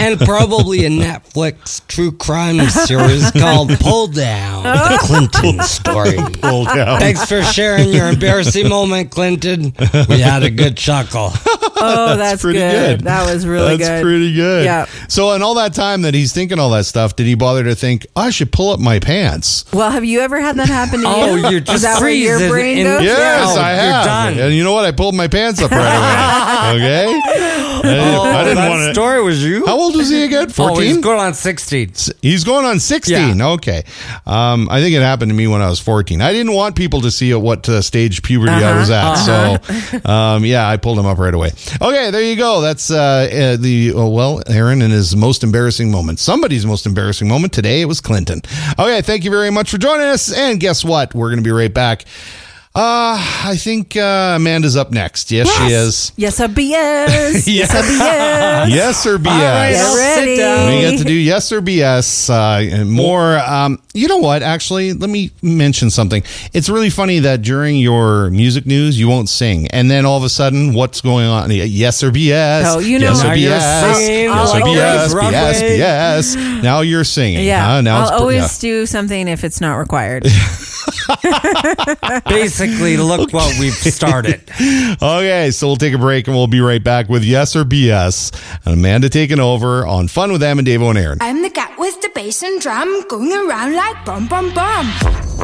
And probably a Netflix true crime series called Pull Down, the Clinton story. Pull Down. Thanks for sharing your embarrassing moment, Clinton. We had a good chuckle. Oh, that's pretty good. That was really good. That's pretty good. Yeah. So in all that time that he's thinking all that stuff, did he bother to think, I should pull up my pants? Well, have you ever had that happen to you? Oh, you're Is just that where your freezing brain in- goes? Yes, Oh, I you're have. done. And you know what? I pulled my pants up right away. Okay? I didn't that want to. story was you? How old was he again? 14? Oh, he's going on 16. He's going on 16. Yeah. Okay. I think it happened to me when I was 14. I didn't want people to see at what stage puberty I was at. So, yeah, I pulled him up right away. Okay, there you go. That's Aaron and his most embarrassing moment. Somebody's most embarrassing moment. Today it was Clinton. Okay, thank you very much for joining us. And guess what? We're going to be right back. I think Amanda's up next. Yes, she is. Yes, or BS. Yes, or BS. Yes or BS. All right, I'll sit down. We get to do yes or BS. And more. You know what? Actually, let me mention something. It's really funny that during your music news, you won't sing. And then all of a sudden, what's going on? Yes or BS. Oh, you know. Yes or Now you're BS. singing Yes or like BS. Broadway. BS. BS. Now you're singing. Yeah. Now I'll it's always do something if it's not required. Basically, look what we've started. Okay, so we'll take a break and we'll be right back with Yes or BS. And Amanda taking over on Fun with Em and Davo and Aaron. I'm the cat with the bass and drum going around like bum bum bum.